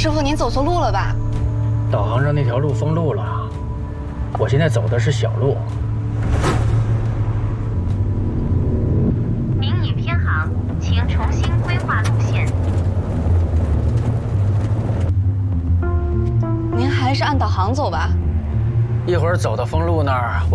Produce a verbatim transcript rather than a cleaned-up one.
师傅，您走错路了吧？ 导航上那条路封路了，我现在走的是小路。 您已偏航，请重新规划路线。 您还是按导航走吧。 一会儿走到封路那儿，我。